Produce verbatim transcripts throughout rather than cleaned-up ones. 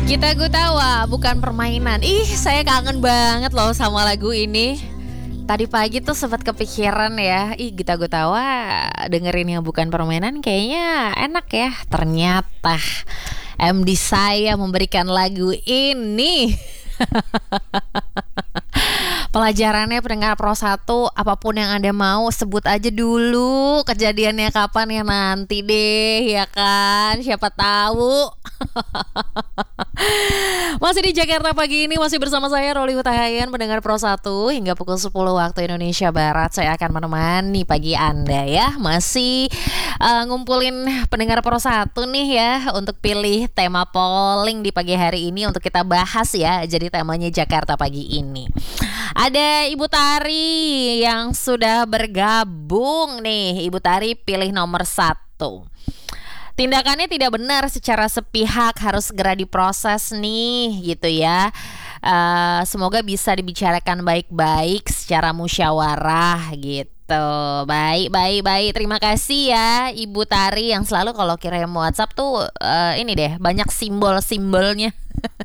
Kita Gutawa bukan permainan. Ih, saya kangen banget loh sama lagu ini. Tadi pagi tuh sempat kepikiran ya. Ih, Gita Gutawa dengerin yang bukan permainan kayaknya enak ya. Ternyata M D saya memberikan lagu ini. Pelajarannya pendengar Pro satu, apapun yang Anda mau sebut aja dulu kejadiannya kapan ya, nanti deh ya kan, siapa tahu. Masih di Jakarta pagi ini, masih bersama saya Roli Hutahayan, pendengar Pro satu hingga pukul sepuluh waktu Indonesia Barat. Saya akan menemani pagi Anda ya. Masih uh, ngumpulin pendengar Pro satu nih ya untuk pilih tema polling di pagi hari ini untuk kita bahas ya. Jadi temanya Jakarta pagi ini. Ada Ibu Tari yang sudah bergabung nih. Ibu Tari pilih nomor satu. Tindakannya tidak benar secara sepihak, harus segera diproses nih gitu ya. Uh, semoga bisa dibicarakan baik-baik secara musyawarah gitu. Baik, baik, baik. Terima kasih ya Ibu Tari yang selalu kalau kirim WhatsApp tuh uh, ini deh, banyak simbol-simbolnya.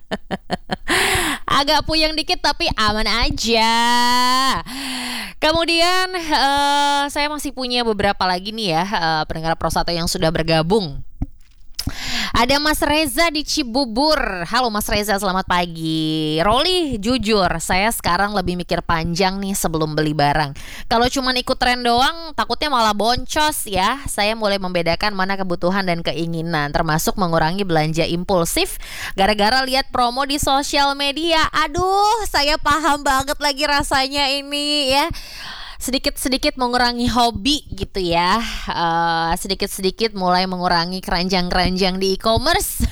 Agak puyeng dikit tapi aman aja. Kemudian uh, saya masih punya beberapa lagi nih ya uh, pendengar Pro satu yang sudah bergabung. Ada Mas Reza di Cibubur. Halo Mas Reza, selamat pagi. Roli, jujur saya sekarang lebih mikir panjang nih sebelum beli barang. Kalau cuma ikut tren doang takutnya malah boncos ya. Saya mulai membedakan mana kebutuhan dan keinginan, termasuk mengurangi belanja impulsif gara-gara lihat promo di sosial media. Aduh, saya paham banget lagi rasanya ini ya. Sedikit-sedikit mengurangi hobi gitu ya, uh, sedikit-sedikit mulai mengurangi keranjang-keranjang di e-commerce.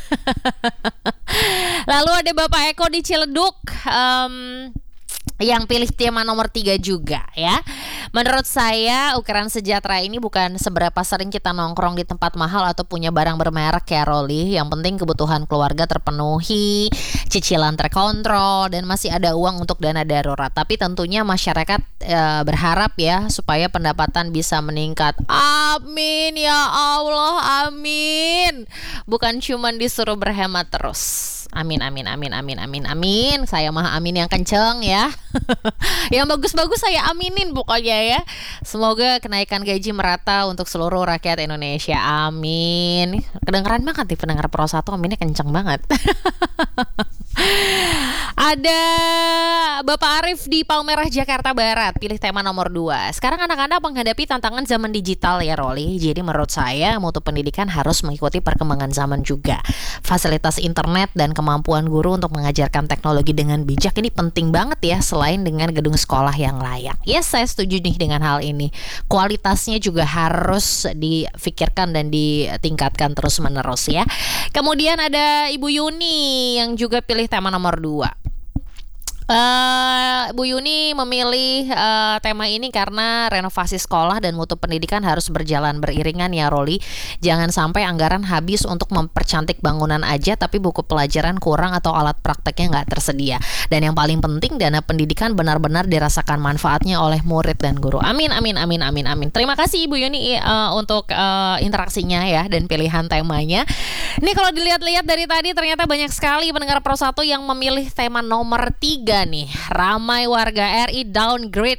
Lalu ada Bapak Eko di Ciledug um, yang pilih tema nomor tiga juga ya. Menurut saya ukuran sejahtera ini bukan seberapa sering kita nongkrong di tempat mahal atau punya barang bermerek ya Roli. Yang penting kebutuhan keluarga terpenuhi, cicilan terkontrol, dan masih ada uang untuk dana darurat. Tapi tentunya masyarakat e, berharap ya supaya pendapatan bisa meningkat. Amin ya Allah, amin. Bukan cuman disuruh berhemat terus. Amin, amin, amin, amin, amin, amin. Saya mah amin yang kenceng ya. Yang bagus-bagus saya aminin pokoknya ya. Semoga kenaikan gaji merata untuk seluruh rakyat Indonesia. Amin. Kedengeran banget nih pendengar Pro satu, aminnya kenceng banget. Ada Bapak Arif di Palmerah Jakarta Barat, pilih tema nomor dua. Sekarang anak-anak menghadapi tantangan zaman digital ya Roli. Jadi menurut saya mutu pendidikan harus mengikuti perkembangan zaman juga. Fasilitas internet dan kemampuan guru untuk mengajarkan teknologi dengan bijak ini penting banget ya, selain dengan gedung sekolah yang layak. Yes, saya setuju nih dengan hal ini. Kualitasnya juga harus difikirkan dan ditingkatkan terus menerus ya. Kemudian ada Ibu Yuni yang juga pilih tema nomor dua. Uh, Bu Yuni memilih uh, tema ini karena renovasi sekolah dan mutu pendidikan harus berjalan beriringan ya Roli. Jangan sampai anggaran habis untuk mempercantik bangunan aja tapi buku pelajaran kurang atau alat prakteknya nggak tersedia. Dan yang paling penting, dana pendidikan benar-benar dirasakan manfaatnya oleh murid dan guru. Amin, amin, amin, amin, amin. Terima kasih Ibu Yuni uh, untuk uh, interaksinya ya dan pilihan temanya. Ini kalau dilihat-lihat dari tadi ternyata banyak sekali pendengar Pro satu yang memilih tema nomor tiga nih. Ramai warga R I downgrade